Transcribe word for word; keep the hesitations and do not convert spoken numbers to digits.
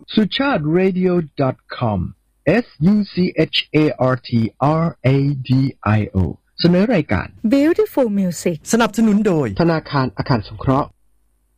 สุชาติ เรดิโอ ดอท คอม S U C H A R T R A D I O เสนอรายการ Beautiful Music สนับสนุนโดยธนาคารอาคารสงเคราะห์